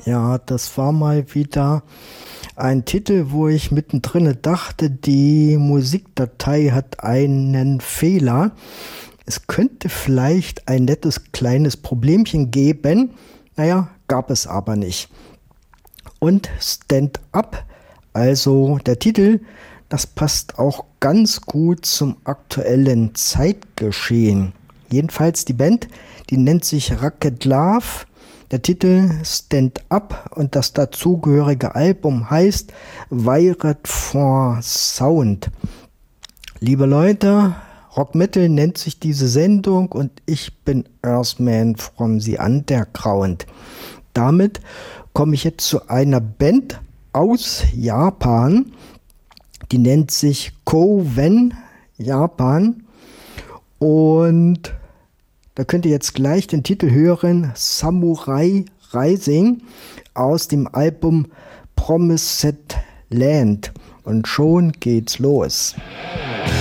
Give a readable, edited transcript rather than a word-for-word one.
Ja, das war mal wieder ein Titel, wo ich mittendrin dachte, die Musikdatei hat einen Fehler. Es könnte vielleicht ein nettes kleines Problemchen geben. Naja, gab es aber nicht. Und Stand Up, also der Titel, das passt auch ganz gut zum aktuellen Zeitgeschehen. Jedenfalls die Band, die nennt sich Rocket Love. Der Titel Stand Up und das dazugehörige Album heißt Wired for Sound. Liebe Leute, Rock Metal nennt sich diese Sendung und ich bin Earthman from the Underground. Damit komme ich jetzt zu einer Band aus Japan, die nennt sich Koven Japan und da könnt ihr jetzt gleich den Titel hören, Samurai Rising aus dem Album Promised Land. Und schon geht's los.